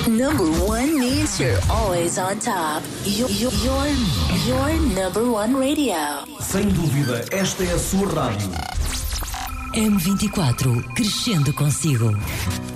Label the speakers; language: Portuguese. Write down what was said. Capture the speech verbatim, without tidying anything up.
Speaker 1: Number one means you're always on top. Your, your, your number one radio.
Speaker 2: Sem dúvida, esta é a sua rádio.
Speaker 3: M vinte e quatro, crescendo consigo.